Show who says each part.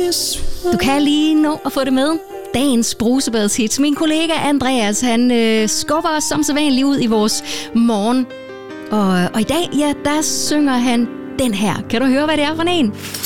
Speaker 1: Du kan lige nå at få det med. Dagens brusebadshits. Min kollega Andreas, han skubber os som sædvanligt ud i vores morgen. Og i dag, ja, der synger han den her. Kan du høre, hvad det er for en?